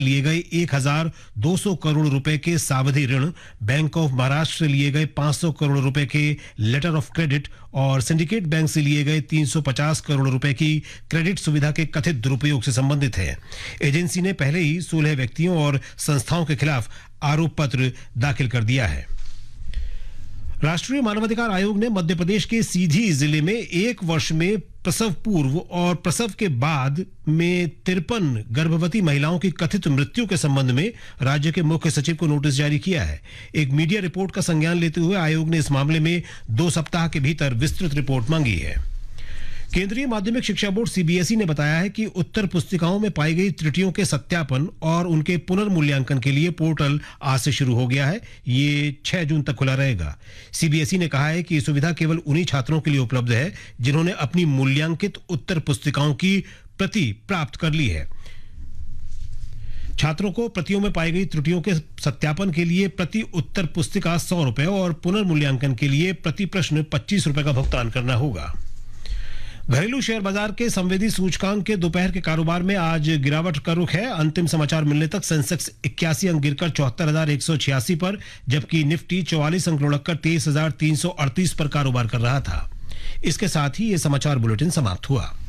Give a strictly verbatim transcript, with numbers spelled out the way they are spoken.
लिए गए एक हज़ार दो सौ करोड़ रुपए के सावधि ऋण, बैंक ऑफ महाराष्ट्र से लिए गए पाँच सौ करोड़ रुपए के लेटर ऑफ क्रेडिट और सिंडिकेट बैंक से लिए गए तीन सौ पचास करोड़ रुपए की क्रेडिट सुविधा के कथित दुरुपयोग से संबंधित है। एजेंसी ने पहले ही सोलह व्यक्तियों और संस्थाओं के खिलाफ आरोप पत्र दाखिल कर दिया है। राष्ट्रीय मानवाधिकार आयोग ने मध्य प्रदेश के सीधी जिले में एक वर्ष में प्रसव पूर्व और प्रसव के बाद में तिरपन गर्भवती महिलाओं की कथित मृत्यु के संबंध में राज्य के मुख्य सचिव को नोटिस जारी किया है। एक मीडिया रिपोर्ट का संज्ञान लेते हुए आयोग ने इस मामले में दो सप्ताह के भीतर विस्तृत रिपोर्ट मांगी है। केंद्रीय माध्यमिक शिक्षा बोर्ड सीबीएसई ने बताया है कि उत्तर पुस्तिकाओं में पाई गई त्रुटियों के सत्यापन और उनके पुनर्मूल्यांकन के लिए पोर्टल आज से शुरू हो गया है। ये छह जून तक खुला रहेगा। सीबीएसई ने कहा है कि ये सुविधा केवल उन्हीं छात्रों के लिए उपलब्ध है जिन्होंने अपनी मूल्यांकित उत्तर पुस्तिकाओं की प्रति प्राप्त कर ली है। छात्रों को प्रतियों में पाई गई त्रुटियों के सत्यापन के लिए प्रति उत्तर पुस्तिका सौ रुपए और पुनर्मूल्यांकन के लिए प्रति प्रश्न पच्चीस रुपए का भुगतान करना होगा। घरेलू शेयर बाजार के संवेदी सूचकांक के दोपहर के कारोबार में आज गिरावट का रुख है। अंतिम समाचार मिलने तक सेंसेक्स इक्यासी अंक गिरकर चौहत्तर हजार एक सौ छियासी पर, जबकि निफ्टी चौवालीस अंक लुढ़ककर तेईस हजार तीन सौ अड़तीस पर कारोबार कर रहा था। इसके साथ ही ये समाचार बुलेटिन समाप्त हुआ।